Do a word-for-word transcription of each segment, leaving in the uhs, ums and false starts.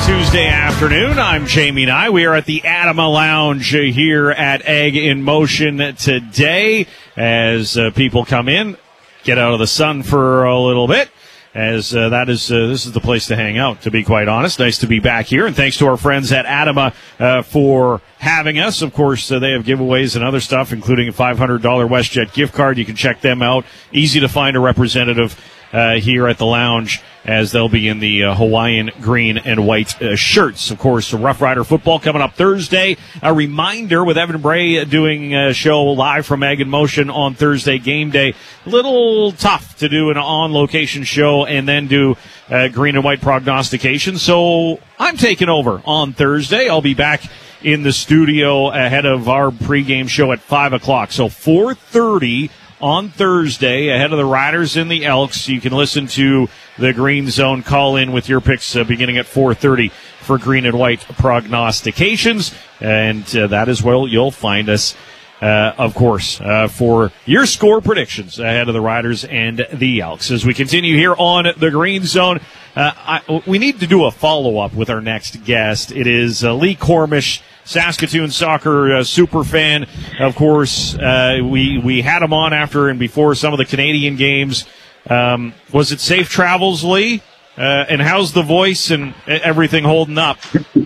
Tuesday afternoon. I'm Jamie Nye. We are at the Adama Lounge here at Egg in Motion today as uh, people come in, get out of the sun for a little bit. As uh, that is, uh, this is the place to hang out, to be quite honest. Nice to be back here, and thanks to our friends at Adama uh, for having us. Of course, uh, they have giveaways and other stuff, including a five hundred dollars WestJet gift card. You can check them out. Easy to find a representative uh, here at the lounge, as they'll be in the uh, Hawaiian green and white uh, shirts. Of course, Rough Rider football coming up Thursday. A reminder, with Evan Bray doing a show live from Egg in Motion on Thursday game day. A little tough to do an on-location show and then do uh, green and white prognostication. So I'm taking over on Thursday. I'll be back in the studio ahead of our pregame show at five o'clock. So four thirty on Thursday, ahead of the Riders and the Elks. You can listen to the Green Zone. Call in with your picks uh, beginning at four thirty for green and white prognostications. And uh, that is where you'll find us, uh, of course, uh, for your score predictions ahead of the Riders and the Elks. As we continue here on the Green Zone, uh, I, we need to do a follow-up with our next guest. It is uh, Lee Cormish, Saskatoon soccer uh, super fan. Of course, uh, we we had him on after and before some of the Canadian games. Um, was it safe travels, Lee? Uh, and how's the voice and everything holding up?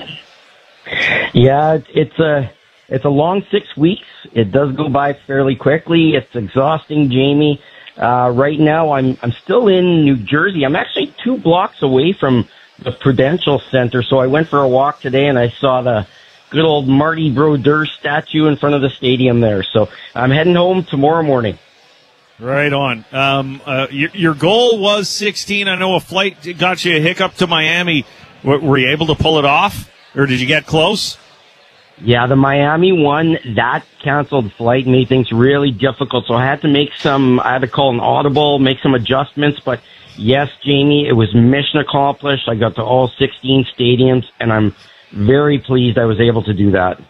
Yeah, it's a it's a long six weeks. It does go by fairly quickly. It's exhausting, Jamie. Uh, right now, I'm I'm still in New Jersey. I'm actually two blocks away from the Prudential Center. So I went for a walk today, and I saw the good old Marty Brodeur statue in front of the stadium there. So I'm heading home tomorrow morning. Right on. Um, uh, your, your goal was sixteen. I know a flight got you a hiccup to Miami. W- were you able to pull it off, or did you get close? Yeah, the Miami one, that canceled flight made things really difficult. So I had to make some, I had to call an audible, make some adjustments. But yes, Jamie, it was mission accomplished. I got to all sixteen stadiums, and I'm very pleased I was able to do that.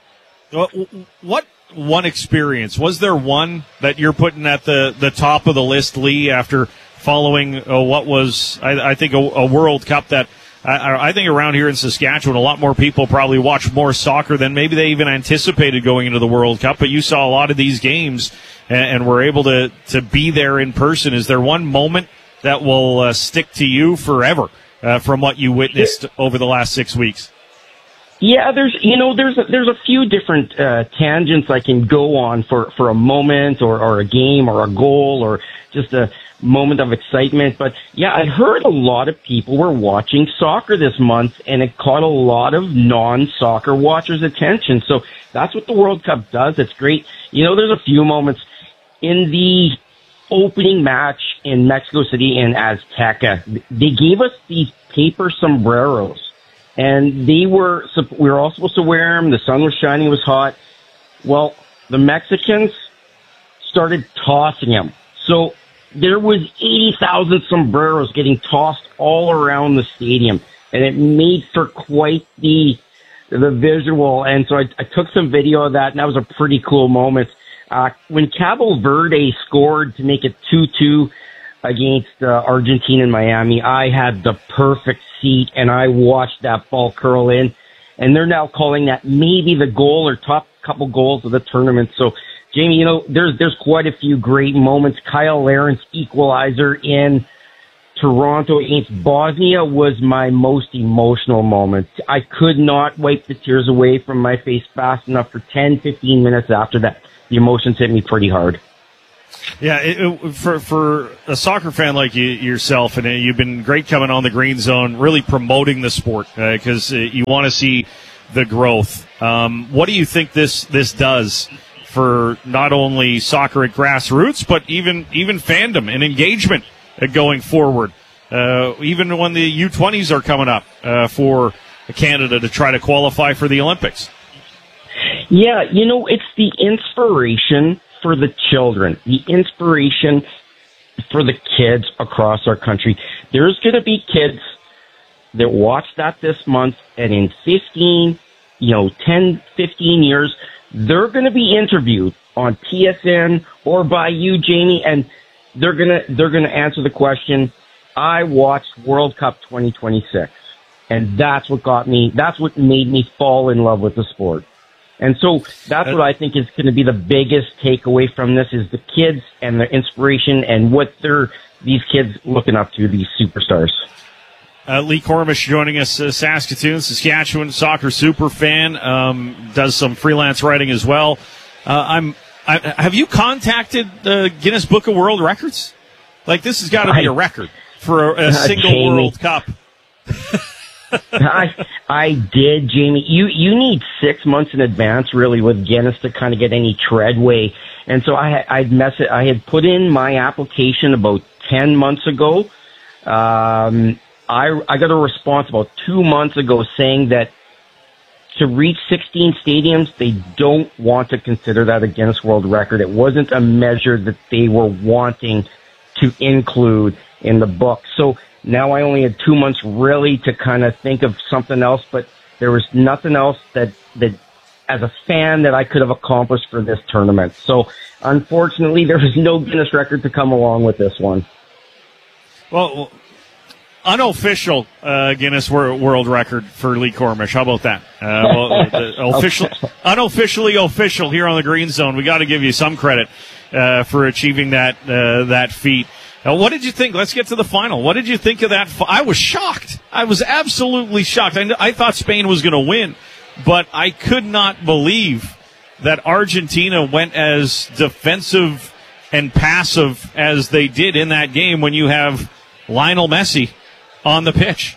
What one experience? Was there one that you're putting at the, the top of the list, Lee, after following uh, what was, I, I think, a, a World Cup that I, I think around here in Saskatchewan, a lot more people probably watch more soccer than maybe they even anticipated going into the World Cup, but you saw a lot of these games and, and were able to, to be there in person. Is there one moment that will uh, stick to you forever uh, from what you witnessed over the last six weeks? Yeah, there's, you know, there's a, there's a few different uh, tangents I can go on for, for a moment or, or a game or a goal or just a moment of excitement. But yeah, I heard a lot of people were watching soccer this month, and it caught a lot of non-soccer watchers' attention. So that's what the World Cup does. It's great. You know, there's a few moments in the opening match in Mexico City in Azteca. They gave us these paper sombreros. And they were, we were all supposed to wear them. The sun was shining, it was hot. Well, the Mexicans started tossing them. So there was eighty thousand sombreros getting tossed all around the stadium. And it made for quite the, the visual. And so I, I took some video of that, and that was a pretty cool moment. Uh, when Cabo Verde scored to make it two two against uh, Argentina in Miami, I had the perfect seat, and I watched that ball curl in, and they're now calling that maybe the goal or top couple goals of the tournament. So, Jamie, you know, there's there's quite a few great moments. Kyle Laren's equalizer in Toronto against Bosnia was my most emotional moment. I could not wipe the tears away from my face fast enough for ten, fifteen minutes after that. The emotions hit me pretty hard. Yeah, it, it, for for a soccer fan like you, yourself, and uh, you've been great coming on the Green Zone, really promoting the sport because uh, uh, you want to see the growth. Um, what do you think this this does for not only soccer at grassroots, but even even fandom and engagement uh, going forward? Uh, even when the U twenties are coming up uh, for Canada to try to qualify for the Olympics. Yeah, you know, it's the inspiration for the children, the inspiration for the kids across our country. There's going to be kids that watch that this month, and in fifteen, you know, ten, fifteen years, they're going to be interviewed on T S N or by you, Jamie, and they're going to, they're going to answer the question, I watched World Cup twenty twenty-six. And that's what got me, that's what made me fall in love with the sport. And so that's what I think is going to be the biggest takeaway from this is the kids and their inspiration and what they're, these kids looking up to, these superstars. Uh, Lee Cormish joining us, uh, Saskatoon, Saskatchewan soccer super fan, um, does some freelance writing as well. Uh, I'm, I, have you contacted the Guinness Book of World Records? Like, this has got to be a record for a, a single Jamie. World Cup. I I did, Jamie. You you need six months in advance, really, with Guinness to kind of get any treadway. And so I I'd mess it, I had put in my application about ten months ago. Um, I I got a response about two months ago saying that to reach sixteen stadiums, they don't want to consider that a Guinness World Record. It wasn't a measure that they were wanting to include in the book. So now I only had two months really to kind of think of something else, but there was nothing else that, that as a fan that I could have accomplished for this tournament. So unfortunately, there was no Guinness record to come along with this one. Well, unofficial uh, Guinness World Record for Lee Cormish. How about that? Uh, well, uh, official, unofficially official here on the Green Zone. We got to give you some credit uh, for achieving that uh, that feat. Now, what did you think? Let's get to the final. What did you think of that? Fi- I was shocked. I was absolutely shocked. I, I thought Spain was going to win, but I could not believe that Argentina went as defensive and passive as they did in that game when you have Lionel Messi on the pitch.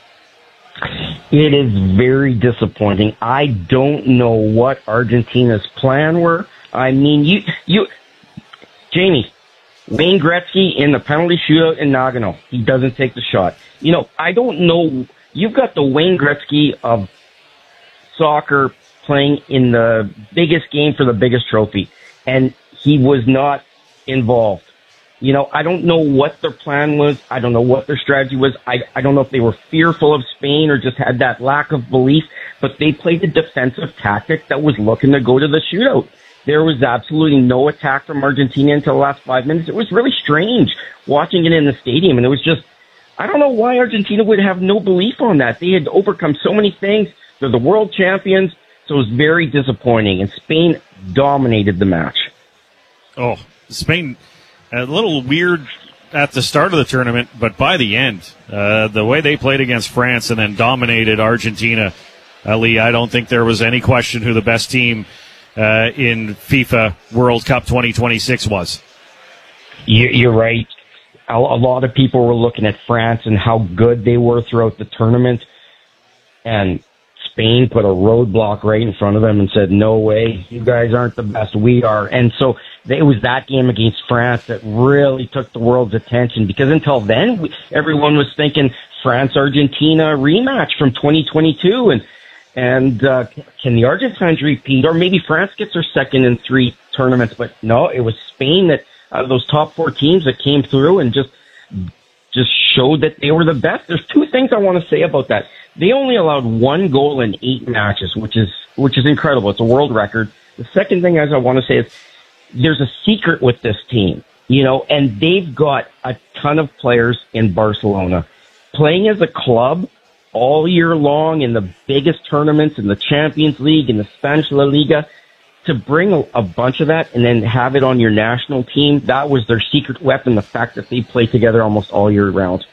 It is very disappointing. I don't know what Argentina's plan were. I mean, you, you, Jamie, Wayne Gretzky in the penalty shootout in Nagano. He doesn't take the shot. You know, I don't know. You've got the Wayne Gretzky of soccer playing in the biggest game for the biggest trophy, and he was not involved. You know, I don't know what their plan was. I don't know what their strategy was. I, I don't know if they were fearful of Spain or just had that lack of belief, but they played a defensive tactic that was looking to go to the shootout. There was absolutely no attack from Argentina until the last five minutes. It was really strange watching it in the stadium, and it was just, I don't know why Argentina would have no belief on that. They had overcome so many things. They're the world champions, so it was very disappointing, and Spain dominated the match. Oh, Spain, a little weird at the start of the tournament, but by the end, uh, the way they played against France and then dominated Argentina, uh, Lee, I don't think there was any question who the best team Uh, in FIFA World Cup twenty twenty-six was. You're right. A lot of people were looking at France and how good they were throughout the tournament, and Spain put a roadblock right in front of them and said, no way, you guys aren't the best, we are. And so it was that game against France that really took the world's attention, because until then, we, everyone was thinking France-Argentina rematch from twenty twenty-two, and And uh, can the Argentines repeat? Or maybe France gets their second in three tournaments. But no, it was Spain that out of those top four teams that came through and just just showed that they were the best. There's two things I want to say about that. They only allowed one goal in eight matches, which is which is incredible. It's a world record. The second thing as I want to say is there's a secret with this team, you know, and they've got a ton of players in Barcelona playing as a club all year long in the biggest tournaments, in the Champions League, in the Spanish La Liga. To bring a, a bunch of that and then have it on your national team, that was their secret weapon, the fact that they play together almost all year round.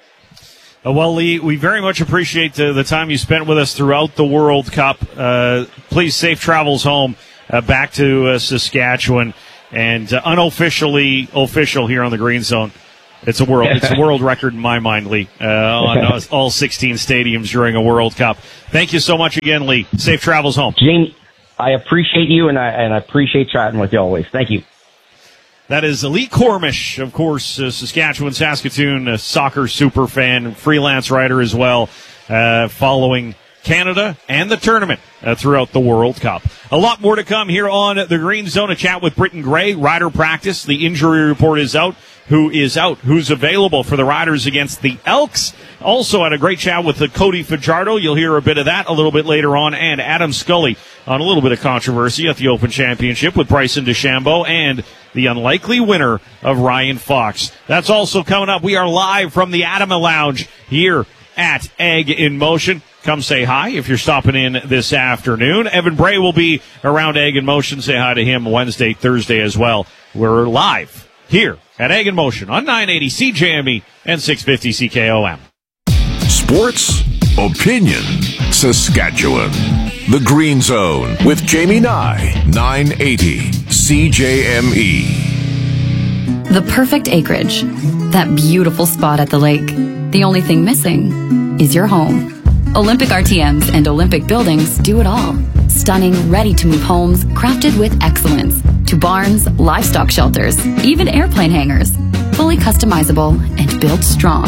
Uh, well, Lee, we very much appreciate uh, the time you spent with us throughout the World Cup. Uh, please, safe travels home uh, back to uh, Saskatchewan, and uh, unofficially official here on the Green Zone. It's a world. It's a world record in my mind, Lee, uh, on all sixteen stadiums during a World Cup. Thank you so much again, Lee. Safe travels home. Jamie, I appreciate you, and I and I appreciate chatting with you always. Thank you. That is Lee Cormish, of course, uh, Saskatchewan, Saskatoon, a soccer super fan, freelance writer as well, uh, following Canada and the tournament uh, throughout the World Cup. A lot more to come here on the Green Zone. A chat with Britton Gray, rider practice. The injury report is out. Who is out? Who's available for the Riders against the Elks? Also had a great chat with the Cody Fajardo. You'll hear a bit of that a little bit later on. And Adam Scully on a little bit of controversy at the Open Championship with Bryson DeChambeau and the unlikely winner of Ryan Fox. That's also coming up. We are live from the Adama Lounge here at Egg in Motion. come say hi if you're stopping in this afternoon. Evan Bray will be around Egg in Motion. Say hi to him Wednesday, Thursday as well. We're live here at Egg in Motion on nine eighty C J M E and six fifty C K O M. Sports, opinion, Saskatchewan. The Green Zone with Jamie Nye, nine eighty C J M E. The perfect acreage. That beautiful spot at the lake. The only thing missing is your home. Olympic R T Ms and Olympic buildings do it all. Stunning, ready-to-move homes crafted with excellence. To barns, livestock shelters, even airplane hangars. Fully customizable and built strong.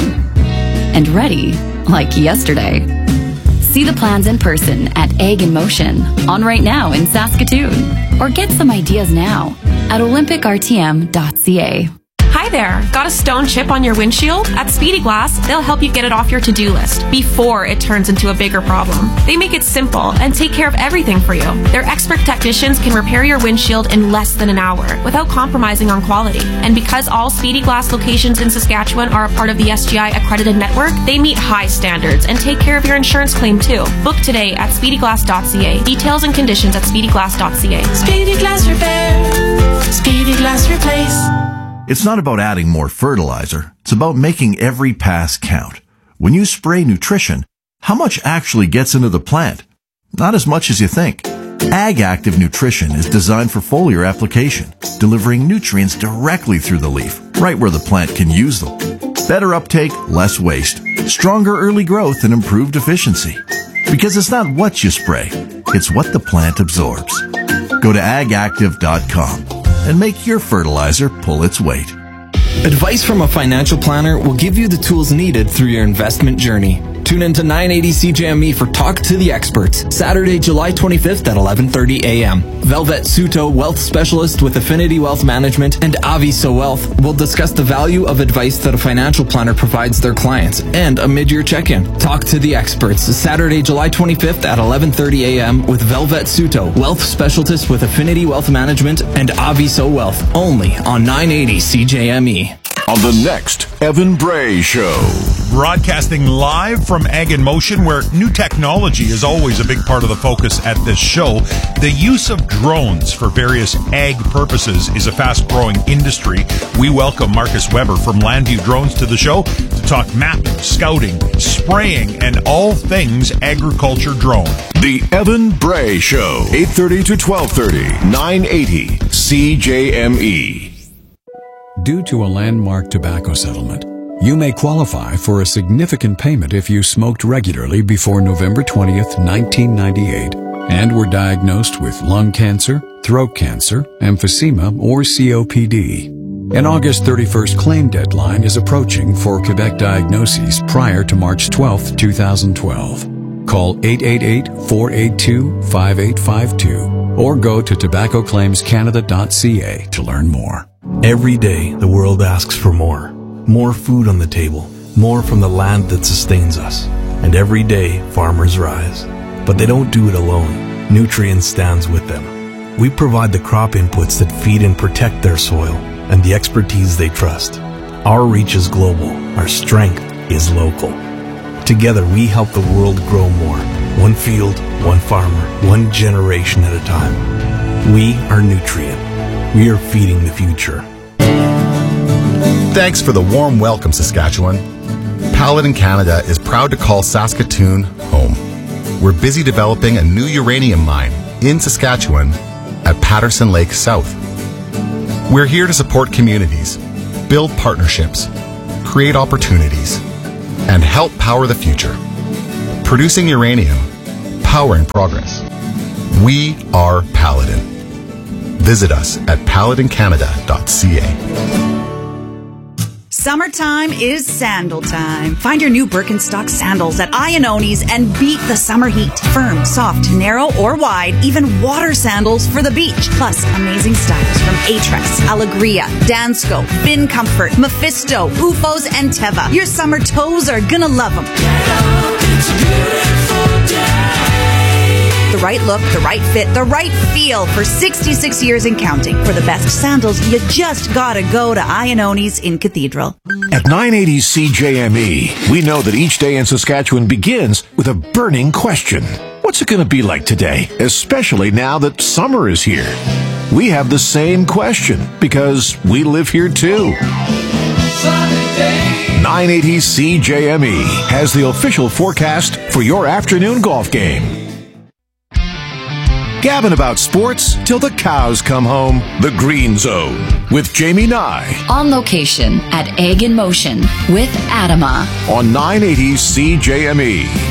And ready like yesterday. See the plans in person at Egg in Motion, on right now in Saskatoon. Or get some ideas now at olympic r t m dot c a. Hi there. Got a stone chip on your windshield? At Speedy Glass, they'll help you get it off your to-do list before it turns into a bigger problem. They make it simple and take care of everything for you. Their expert technicians can repair your windshield in less than an hour without compromising on quality. And because all Speedy Glass locations in Saskatchewan are a part of the S G I accredited network, they meet high standards and take care of your insurance claim too. Book today at speedy glass dot c a. Details and conditions at speedy glass dot c a. Speedy Glass Repair. Speedy Glass Replace. It's not about adding more fertilizer. It's about making every pass count. When you spray nutrition, how much actually gets into the plant? Not as much as you think. Ag Active Nutrition is designed for foliar application, delivering nutrients directly through the leaf, right where the plant can use them. Better uptake, less waste, stronger early growth, and improved efficiency. Because it's not what you spray, it's what the plant absorbs. Go to ag active dot com. and make your fertilizer pull its weight. Advice from a financial planner will give you the tools needed through your investment journey. Tune in to nine eighty C J M E for Talk to the Experts, Saturday, July twenty-fifth at eleven thirty a.m. Velvet Suto, wealth specialist with Affinity Wealth Management, and Aviso Wealth will discuss the value of advice that a financial planner provides their clients and a mid-year check-in. Talk to the Experts, Saturday, July twenty-fifth at eleven thirty a.m. with Velvet Suto, wealth specialist with Affinity Wealth Management, and Aviso Wealth, only on nine eighty C J M E. On the next Evan Bray Show. Broadcasting live from Ag in Motion, where new technology is always a big part of the focus at this show. The use of drones for various ag purposes is a fast-growing industry. We welcome Marcus Weber from Landview Drones to the show to talk mapping, scouting, spraying, and all things agriculture drone. The Evan Bray Show, eight thirty to twelve thirty, nine eighty C J M E. Due to a landmark tobacco settlement, you may qualify for a significant payment if you smoked regularly before November twentieth, nineteen ninety-eight, and were diagnosed with lung cancer, throat cancer, emphysema, or C O P D. An August thirty-first claim deadline is approaching for Quebec diagnoses prior to March twelfth, twenty twelve. Call eight eight eight, four eight two, five eight five two or go to tobacco claims canada dot c a to learn more. Every day, the world asks for more. More food on the table, more from the land that sustains us. And every day, farmers rise. But they don't do it alone. Nutrien stands with them. We provide the crop inputs that feed and protect their soil and the expertise they trust. Our reach is global. Our strength is local. Together, we help the world grow more. One field, one farmer, one generation at a time. We are Nutrien. We are feeding the future. Thanks for the warm welcome, Saskatchewan. Paladin Canada is proud to call Saskatoon home. We're busy developing a new uranium mine in Saskatchewan at Patterson Lake South. We're here to support communities, build partnerships, create opportunities, and help power the future. Producing uranium, powering progress. We are Paladin. Visit us at paladin canada dot c a. Summertime is sandal time. Find your new Birkenstock sandals at Iannoni's and beat the summer heat. Firm, soft, narrow, or wide, even water sandals for the beach. Plus, amazing styles from Atres, Alegria, Dansko, Bin Comfort, Mephisto, Ufos, and Teva. Your summer toes are gonna love them. Get up, it's a beautiful day. The right look, the right fit, the right feel for sixty-six years and counting. For the best sandals, you just gotta go to Iannoni's in Cathedral. At nine eighty C J M E, we know that each day in Saskatchewan begins with a burning question. What's it going to be like today, especially now that summer is here? We have the same question because we live here too. nine eighty C J M E has the official forecast for your afternoon golf game. Gabbing about sports till the cows come home. The Green Zone with Jamie Nye. On location at Egg in Motion with Adama. On nine eighty C J M E.